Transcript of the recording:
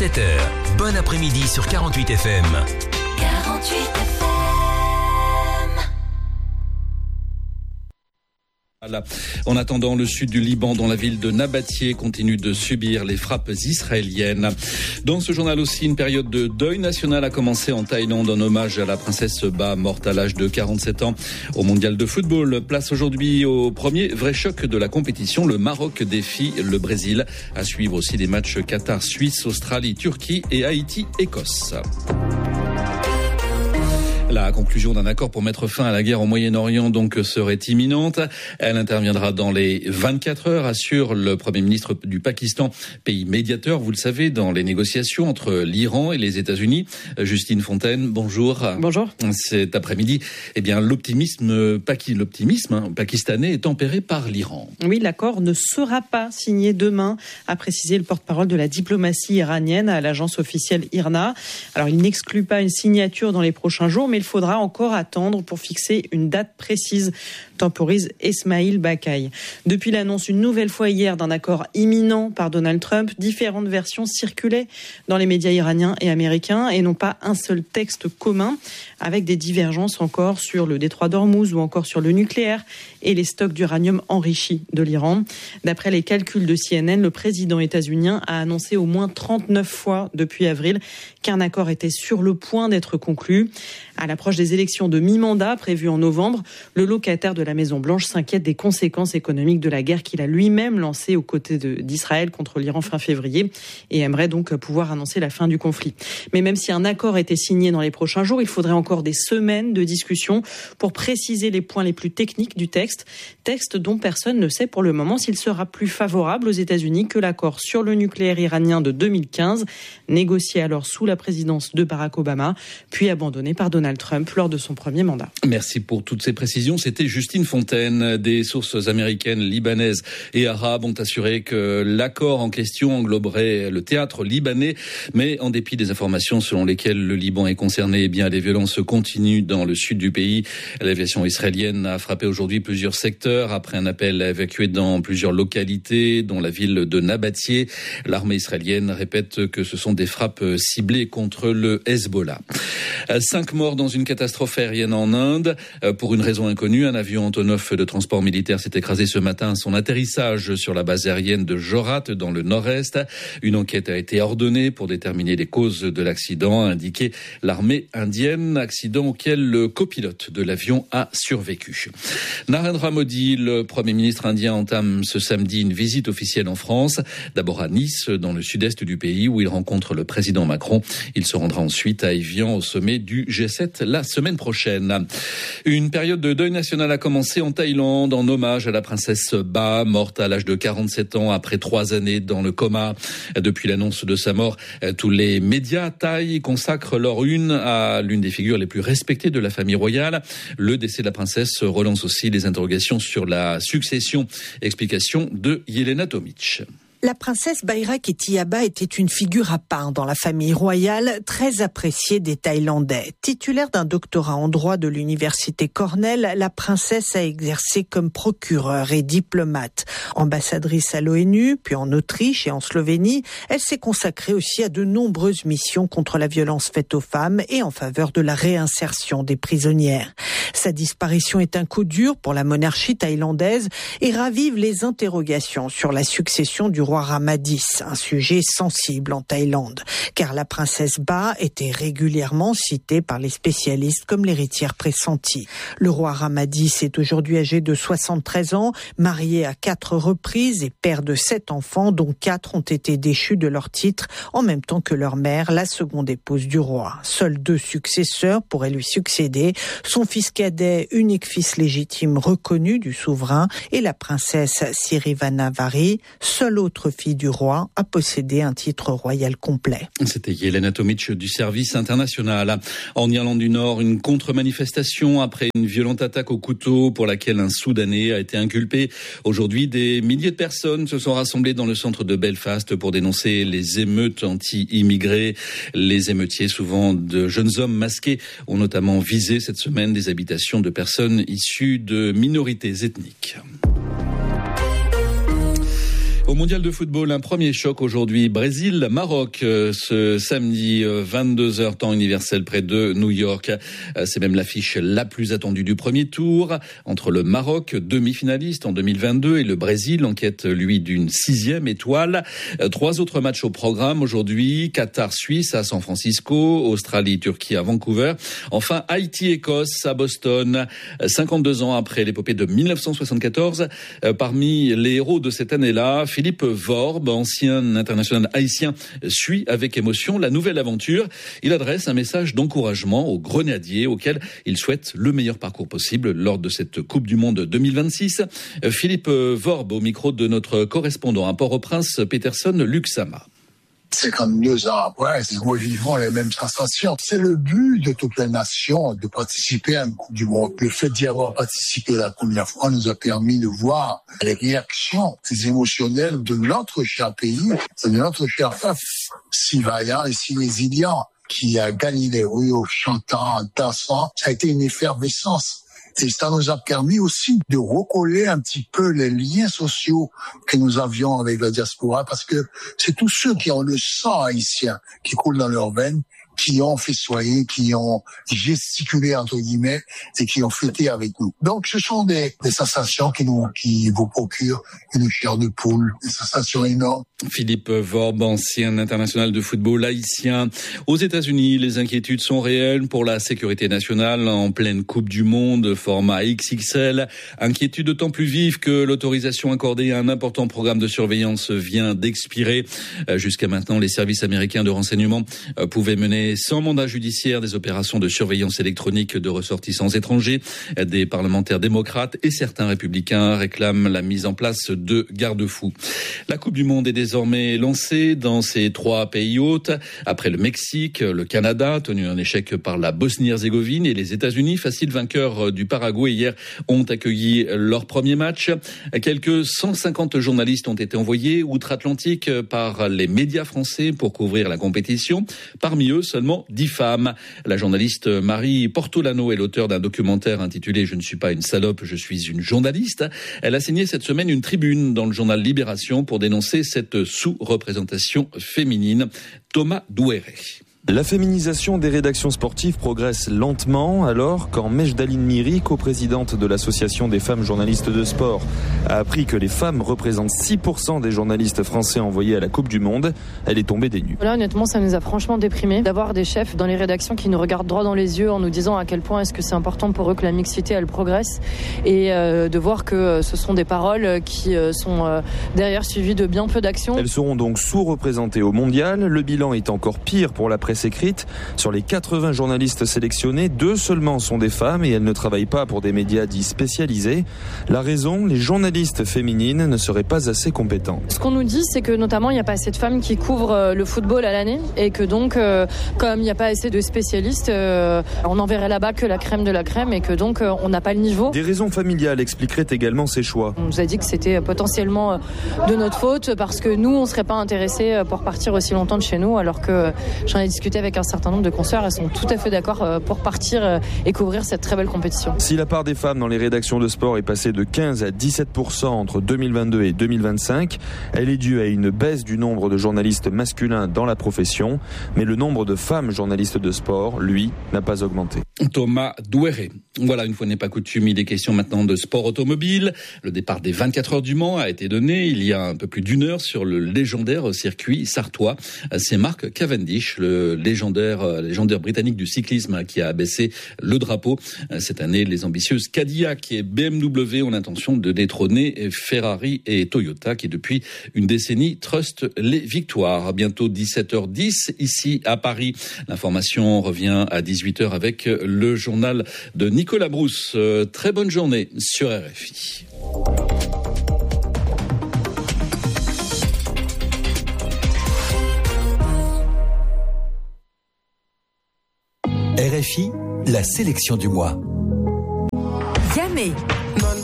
7h, bon après-midi sur 48 FM. 48 FM. En attendant, le sud du Liban, dans la ville de Nabatieh, continue de subir les frappes israéliennes. Dans ce journal aussi, une période de deuil national a commencé en Thaïlande en hommage à la princesse Ba, morte à l'âge de 47 ans au mondial de football. Place aujourd'hui au premier vrai choc de la compétition. Le Maroc défie le Brésil. À suivre aussi des matchs Qatar, Suisse, Australie, Turquie et Haïti, Écosse. La conclusion d'un accord pour mettre fin à la guerre au Moyen-Orient donc serait imminente. Elle interviendra dans les 24 heures, assure le Premier ministre du Pakistan, pays médiateur, vous le savez, dans les négociations entre l'Iran et les États-Unis. Justine Fontaine, bonjour. Bonjour. Cet après-midi, l'optimisme pakistanais est tempéré par l'Iran. Oui, l'accord ne sera pas signé demain, a précisé le porte-parole de la diplomatie iranienne à l'agence officielle IRNA. Alors, il n'exclut pas une signature dans les prochains jours, mais il faudra encore attendre pour fixer une date précise, temporise Esmaïl Bakaï. Depuis l'annonce une nouvelle fois hier d'un accord imminent par Donald Trump, différentes versions circulaient dans les médias iraniens et américains et non pas un seul texte commun, avec des divergences encore sur le détroit d'Ormuz ou encore sur le nucléaire et les stocks d'uranium enrichi de l'Iran. D'après les calculs de CNN, le président états-unien a annoncé au moins 39 fois depuis avril qu'un accord était sur le point d'être conclu. À l'approche des élections de mi-mandat prévues en novembre, le locataire de la Maison-Blanche s'inquiète des conséquences économiques de la guerre qu'il a lui-même lancée aux côtés d'Israël contre l'Iran fin février et aimerait donc pouvoir annoncer la fin du conflit. Mais même si un accord était signé dans les prochains jours, il faudrait encore des semaines de discussion pour préciser les points les plus techniques du texte dont personne ne sait pour le moment s'il sera plus favorable aux États-Unis que l'accord sur le nucléaire iranien de 2015, négocié alors sous la présidence de Barack Obama, puis abandonné par Donald Trump lors de son premier mandat. Merci pour toutes ces précisions. C'était Justine Fontaine. Des sources américaines, libanaises et arabes ont assuré que l'accord en question engloberait le théâtre libanais. Mais en dépit des informations selon lesquelles le Liban est concerné, les violences continuent dans le sud du pays. L'aviation israélienne a frappé aujourd'hui plusieurs secteurs après un appel à évacuer dans plusieurs localités, dont la ville de Nabatieh. L'armée israélienne répète que ce sont des frappes ciblées contre le Hezbollah. 5 morts dans une catastrophe aérienne en Inde. Pour une raison inconnue, un avion Antonov de transport militaire s'est écrasé ce matin à son atterrissage sur la base aérienne de Jorat dans le nord-est. Une enquête a été ordonnée pour déterminer les causes de l'accident, a indiqué l'armée indienne, accident auquel le copilote de l'avion a survécu. Narendra Modi, le Premier ministre indien, entame ce samedi une visite officielle en France. D'abord à Nice, dans le sud-est du pays, où il rencontre le président Macron. Il se rendra ensuite à Évian, au sommet du G7 la semaine prochaine. Une période de deuil national a commencé en Thaïlande en hommage à la princesse Ba, morte à l'âge de 47 ans après 3 années dans le coma. Depuis l'annonce de sa mort, tous les médias thaïs consacrent leur une à l'une des figures les plus respectées de la famille royale. Le décès de la princesse relance aussi les interrogations sur la succession. Explication de Yelena Tomic. La princesse Bayraketiaba était une figure à part dans la famille royale, très appréciée des Thaïlandais. Titulaire d'un doctorat en droit de l'université Cornell, la princesse a exercé comme procureure et diplomate. Ambassadrice à l'ONU, puis en Autriche et en Slovénie, elle s'est consacrée aussi à de nombreuses missions contre la violence faite aux femmes et en faveur de la réinsertion des prisonnières. Sa disparition est un coup dur pour la monarchie thaïlandaise et ravive les interrogations sur la succession du roi Ramadis, un sujet sensible en Thaïlande, car la princesse Ba était régulièrement citée par les spécialistes comme l'héritière pressentie. Le roi Ramadis est aujourd'hui âgé de 73 ans, marié à 4 reprises et père de 7 enfants, dont 4 ont été déchus de leur titre, en même temps que leur mère, la seconde épouse du roi. Seuls 2 successeurs pourraient lui succéder, son fils cadet, unique fils légitime reconnu du souverain, et la princesse Sirivannavari, seule autre fille du roi, a possédé un titre royal complet. C'était Yelena Tomic du service international. En Irlande du Nord, une contre-manifestation après une violente attaque au couteau pour laquelle un Soudanais a été inculpé. Aujourd'hui, des milliers de personnes se sont rassemblées dans le centre de Belfast pour dénoncer les émeutes anti-immigrés. Les émeutiers, souvent de jeunes hommes masqués, ont notamment visé cette semaine des habitations de personnes issues de minorités ethniques. Au mondial de football, un premier choc aujourd'hui. Brésil-Maroc, ce samedi 22h temps universel près de New York. C'est même l'affiche la plus attendue du premier tour. Entre le Maroc, demi-finaliste en 2022, et le Brésil, en quête, lui, d'une 6e étoile. 3 autres matchs au programme aujourd'hui. Qatar-Suisse à San Francisco, Australie-Turquie à Vancouver. Enfin, Haïti-Écosse à Boston. 52 ans après l'épopée de 1974. Parmi les héros de cette année-là, Philippe Worb, ancien international haïtien, suit avec émotion la nouvelle aventure. Il adresse un message d'encouragement aux grenadiers auxquels il souhaite le meilleur parcours possible lors de cette Coupe du Monde 2026. Philippe Worb au micro de notre correspondant à Port-au-Prince, Peterson Luxama. 52 ans après, nous vivons les mêmes sensations. C'est le but de toutes les nations de participer à une Coupe du Monde. Le fait d'y avoir participé la première fois nous a permis de voir les réactions émotionnelles de notre cher pays, de notre cher peuple, si vaillant et si résilient, qui a gagné les rues en chantant, en dansant. Ça a été une effervescence. Et ça nous a permis aussi de recoller un petit peu les liens sociaux que nous avions avec la diaspora, parce que c'est tous ceux qui ont le sang haïtien qui coule dans leurs veines, qui ont festoyé, qui ont gesticulé entre guillemets et qui ont fêté avec nous. Donc ce sont des sensations qui vous procurent une chair de poule, des sensations énormes. Philippe Worb, ancien international de football haïtien. Aux États-Unis, les inquiétudes sont réelles pour la sécurité nationale en pleine Coupe du Monde, format XXL. Inquiétude d'autant plus vive que l'autorisation accordée à un important programme de surveillance vient d'expirer. Jusqu'à maintenant, les services américains de renseignement pouvaient mener sans mandat judiciaire des opérations de surveillance électronique de ressortissants étrangers. Des parlementaires démocrates et certains républicains réclament la mise en place de garde-fous. La Coupe du Monde est désormais lancée dans ces 3 pays hôtes. Après le Mexique, le Canada, tenu en échec par la Bosnie-Herzégovine, et les États-Unis, facile vainqueur du Paraguay hier, ont accueilli leur premier match. Quelques 150 journalistes ont été envoyés outre-Atlantique par les médias français pour couvrir la compétition. Parmi eux, seulement 10 femmes. La journaliste Marie Portolano est l'auteur d'un documentaire intitulé « Je ne suis pas une salope, je suis une journaliste ». Elle a signé cette semaine une tribune dans le journal Libération pour dénoncer cette sous-représentation féminine. Thomas Douéré. La féminisation des rédactions sportives progresse lentement, alors quand Mejdaline Miri, coprésidente de l'association des femmes journalistes de sport, a appris que les femmes représentent 6% des journalistes français envoyés à la Coupe du Monde, elle est tombée des nues. Là, honnêtement, ça nous a franchement déprimés d'avoir des chefs dans les rédactions qui nous regardent droit dans les yeux en nous disant à quel point est-ce que c'est important pour eux que la mixité elle progresse, et de voir que ce sont des paroles qui sont derrière suivies de bien peu d'actions. Elles seront donc sous-représentées au mondial. Le bilan est encore pire pour la presse écrite. Sur les 80 journalistes sélectionnés, 2 seulement sont des femmes et elles ne travaillent pas pour des médias dits spécialisés. La raison, les journalistes féminines ne seraient pas assez compétents. Ce qu'on nous dit, c'est que notamment il n'y a pas assez de femmes qui couvrent le football à l'année, et que donc comme il n'y a pas assez de spécialistes, on n'enverrait là-bas que la crème de la crème, et que donc on n'a pas le niveau. Des raisons familiales expliqueraient également ces choix. On nous a dit que c'était potentiellement de notre faute parce que nous on ne serait pas intéressés pour partir aussi longtemps de chez nous, alors que j'en ai discuté avec un certain nombre de consoeurs, elles sont tout à fait d'accord pour partir et couvrir cette très belle compétition. Si la part des femmes dans les rédactions de sport est passée de 15 à 17% entre 2022 et 2025, elle est due à une baisse du nombre de journalistes masculins dans la profession, mais le nombre de femmes journalistes de sport, lui, n'a pas augmenté. Thomas Douéré. Voilà, une fois n'est pas coutume, il est question maintenant de sport automobile. Le départ des 24 heures du Mans a été donné il y a un peu plus d'1 heure sur le légendaire circuit sartois. C'est Mark Cavendish, le légendaire britannique du cyclisme, qui a abaissé le drapeau. Cette année, les ambitieuses Cadillac et BMW ont l'intention de détrôner Ferrari et Toyota, qui depuis une décennie trustent les victoires. Bientôt 17h10 ici à Paris. L'information revient à 18h avec le journal de Nicolas Brousse. Très bonne journée sur RFI. RFI, la sélection du mois.